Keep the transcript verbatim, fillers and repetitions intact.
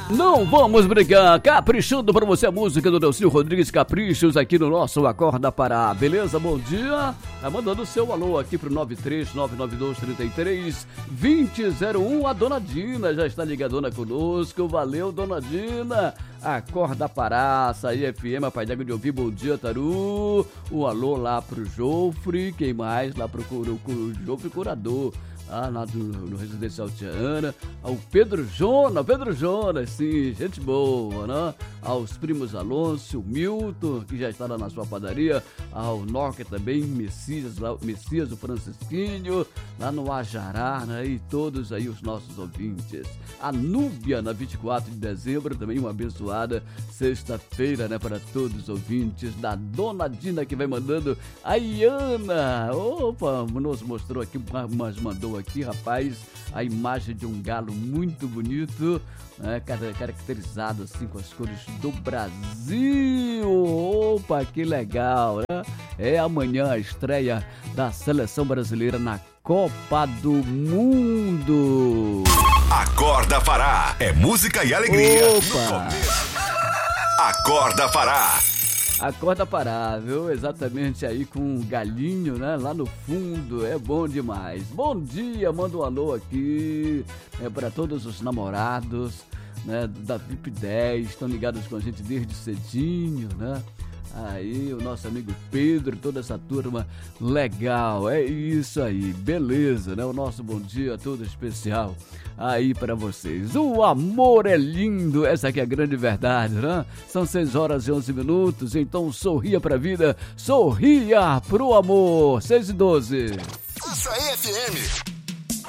Não vamos brigar, caprichando pra você a música do Delcio Rodrigues, Caprichos, aqui no nosso Acorda Pará, beleza? Bom dia, tá mandando o seu alô aqui pro nove três nove nove dois três três dois zero zero um, a Dona Dina já está ligadona conosco, valeu Dona Dina, Acorda Pará, Açaí F M, a Pai d'Água de Ouvir, bom dia Taru, o alô lá pro Jofre, quem mais? Lá pro, pro, pro Jofre Curador, ah, lá do, no Residencial Tiana, ao Pedro Jonas, Pedro Jonas, sim, gente boa, né? Aos primos Alonso, o Milton, que já está lá na sua padaria, ao Norca também, Messias, lá, Messias, o Francisquinho, lá no Ajará, né? E todos aí os nossos ouvintes. A Núbia, na vinte e quatro de dezembro, também uma abençoada sexta-feira, né? Para todos os ouvintes, da Dona Dina, que vai mandando, a Iana, opa, nos mostrou aqui, mas mandou aqui, rapaz, a imagem de um galo muito bonito, né, caracterizado assim com as cores do Brasil. Opa, que legal, né? É amanhã a estreia da seleção brasileira na Copa do Mundo. Acorda Pará, é música e alegria. Opa! Acorda Pará. Acorda Pará, viu? Exatamente aí com um galinho, né? Lá no fundo, é bom demais. Bom dia, manda um alô aqui, é para todos os namorados, né? Da V I P dez, estão ligados com a gente desde cedinho, né? Aí, o nosso amigo Pedro, toda essa turma legal, é isso aí, beleza, né? O nosso bom dia todo especial aí para vocês. O amor é lindo, essa aqui é a grande verdade, né? São seis horas e onze minutos, então sorria pra vida, sorria pro amor. seis e doze. Açaí F M.